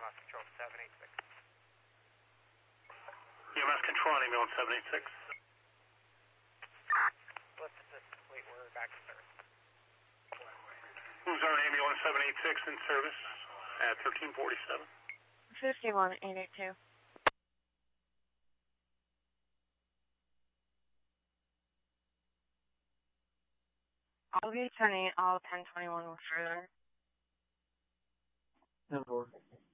Control 786. EMS Control on ambulance 786. Let's assist complete. We're back to service. Who's on ambulance 786 in service at 1347? 51882. I'll be sending all 1021 further. 10-4.